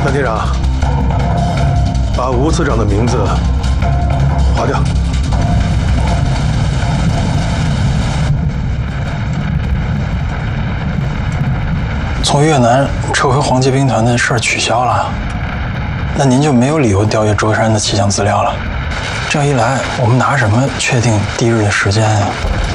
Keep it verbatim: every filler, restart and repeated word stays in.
段厅长，把吴次长的名字划掉。 从越南撤回黄杰兵团的事儿取消了，那您就没有理由调阅卓山的气象资料了。这样一来，我们拿什么确定第一日的时间呀？